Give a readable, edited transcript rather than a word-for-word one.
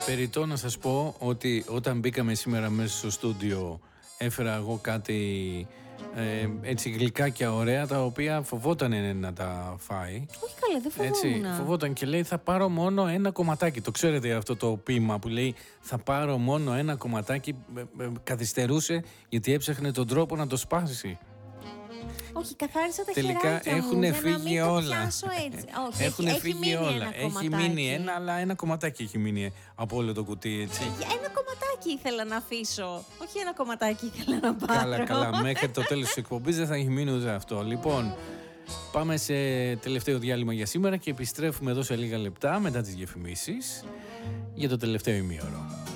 Περιττό να σας πω ότι όταν μπήκαμε σήμερα μέσα στο στούντιο έφερα εγώ κάτι έτσι γλυκάκια ωραία, τα οποία φοβόταν να τα φάει. Όχι καλά, δεν φοβόμουν. Έτσι, φοβόταν και λέει θα πάρω μόνο ένα κομματάκι. Το ξέρετε αυτό το ποίημα που λέει θα πάρω μόνο ένα κομματάκι. Καθυστερούσε γιατί έψαχνε τον τρόπο να το σπάσει. Όχι, καθάρισα τα τελικά χεράκια μου έχουν φύγει για να μην όλα. το πιάσω έτσι. Όχι, Έχουν φύγει όλα. Έχει μείνει ένα, αλλά ένα κομματάκι έχει μείνει από όλο το κουτί, έτσι. Ένα κομματάκι ήθελα να αφήσω. Όχι ένα κομματάκι ήθελα να πάρω. Καλά. Μέχρι το τέλος της εκπομπής δεν θα έχει μείνει ούτε αυτό. Λοιπόν, πάμε σε τελευταίο διάλειμμα για σήμερα και επιστρέφουμε εδώ σε λίγα λεπτά μετά τις διαφημίσεις για το τελευταίο ημίωρο.